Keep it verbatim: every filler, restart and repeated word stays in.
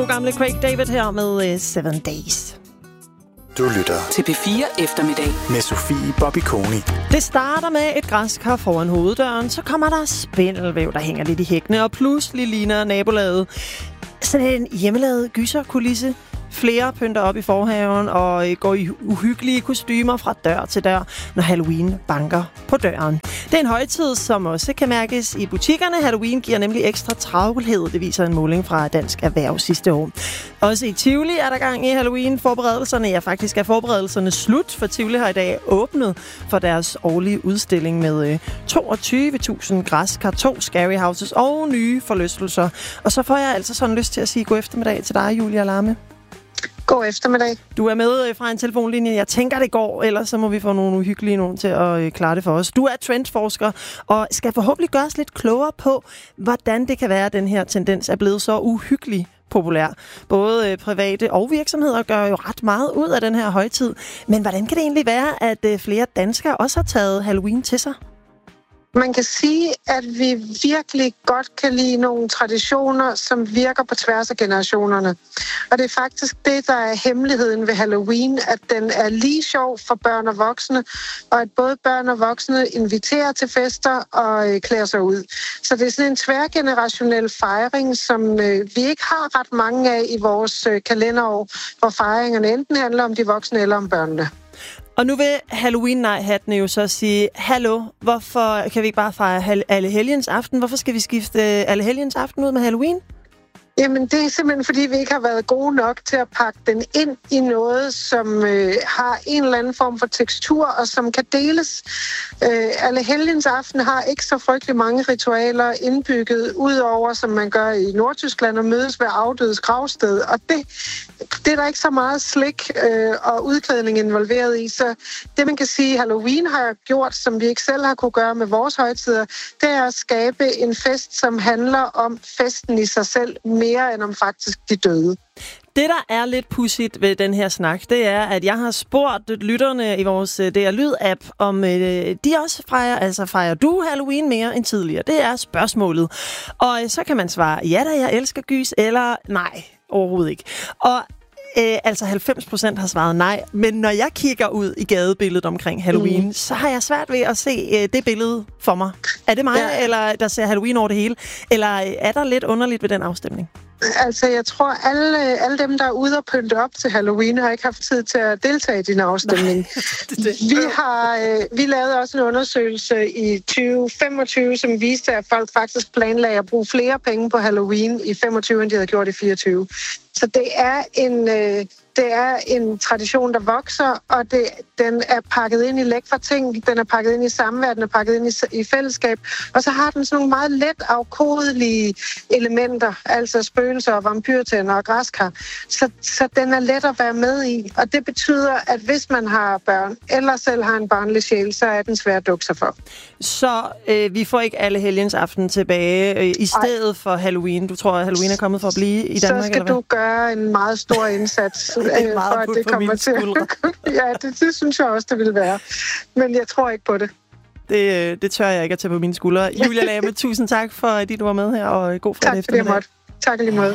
Gamle Craig David her med uh, Seven Days. Du lytter til P fire Eftermiddag med Sofie Bobby-Koni. Det starter med et græskar foran hoveddøren, så kommer der spindelvæv, der hænger lidt i hækkene, og pludselig ligner nabolaget sådan en hjemmelavet gyserkulisse. Flere pynter op i forhaven og går i uhyggelige kostymer fra dør til dør, når Halloween banker på døren. Det er en højtid, som også kan mærkes i butikkerne. Halloween giver nemlig ekstra travlhed, det viser en måling fra Dansk Erhverv sidste år. Også i Tivoli er der gang i Halloween-forberedelserne. Ja, faktisk er forberedelserne slut, for Tivoli har i dag åbnet for deres årlige udstilling med toogtyve tusind græskar, to scary houses og nye forlystelser. Og så får jeg altså sådan lyst til at sige god eftermiddag til dig, Julia Larme. God eftermiddag. Du er med fra en telefonlinje. Jeg tænker, det går, ellers så må vi få nogle uhyggelige nogen til at klare det for os. Du er trendforsker og skal forhåbentlig gøre os lidt klogere på, hvordan det kan være, at den her tendens er blevet så uhyggelig populær. Både private og virksomheder gør jo ret meget ud af den her højtid. Men hvordan kan det egentlig være, at flere danskere også har taget Halloween til sig? Man kan sige, at vi virkelig godt kan lide nogle traditioner, som virker på tværs af generationerne. Og det er faktisk det, der er hemmeligheden ved Halloween, at den er lige sjov for børn og voksne, og at både børn og voksne inviterer til fester og øh, klæder sig ud. Så det er sådan en tværgenerationel fejring, som øh, vi ikke har ret mange af i vores øh, kalenderår, hvor fejringerne enten handler om de voksne eller om børnene. Og nu vil Halloween-nej-hattene jo så sige, hallo, hvorfor kan vi ikke bare fejre Allehelgens aften? Hvorfor skal vi skifte Allehelgens aften ud med Halloween? Jamen, det er simpelthen, fordi vi ikke har været gode nok til at pakke den ind i noget, som øh, har en eller anden form for tekstur, og som kan deles. Øh, Allehelgens aften har ikke så frygtelig mange ritualer indbygget, udover som man gør i Nordtyskland og mødes ved afdødes gravsted. Og det, det er der ikke så meget slik øh, og udklædning involveret i. Så det, man kan sige, Halloween har gjort, som vi ikke selv har kunne gøre med vores højtider, det er at skabe en fest, som handler om festen i sig selv, mere end om faktisk de døde. Det, der er lidt pudsigt ved den her snak, det er, at jeg har spurgt lytterne i vores D R Lyd-app, om øh, de også fejrer, altså fejrer du Halloween mere end tidligere? Det er spørgsmålet. Og øh, så kan man svare, ja da, jeg elsker gys, eller nej, overhovedet ikke. Og Øh, altså halvfems procent har svaret nej, men når jeg kigger ud i gadebilledet omkring Halloween, mm. så har jeg svært ved at se øh, det billede for mig. Er det mig, ja. Eller der ser Halloween over det hele? Eller er der lidt underligt ved den afstemning? Altså, jeg tror, alle, alle dem, der er ude og pynte op til Halloween, har ikke haft tid til at deltage i din afstemning. det, det. Vi har øh, vi lavede også en undersøgelse i tyve femogtyve, som viste, at folk faktisk planlagde at bruge flere penge på Halloween i femogtyve, end de havde gjort i fireogtyve. Så det er en... Øh, Det er en tradition, der vokser, og det, den er pakket ind i lækre ting, den er pakket ind i samvær, den er pakket ind i, i fællesskab, og så har den sådan nogle meget let afkodelige elementer, altså spøgelser og vampyrtænder og græskar. Så, så den er let at være med i, og det betyder, at hvis man har børn, eller selv har en barnlig sjæl, så er den svær at dukke sig for. Så øh, vi får ikke Allehelgens aften tilbage øh, i stedet Ej. for Halloween? Du tror, at Halloween er kommet for at blive i Danmark? Så skal eller du gøre en meget stor indsats. Det er meget for, at det kommer til. Ja, det, det synes jeg også, det vil være. Men jeg tror ikke på det. Det, det tør jeg ikke at tage på mine skuldre. Julia Larme, tusind tak for, at du var med her, og god fredag eftermiddag. Tak for det, måtte. Tak lige måde.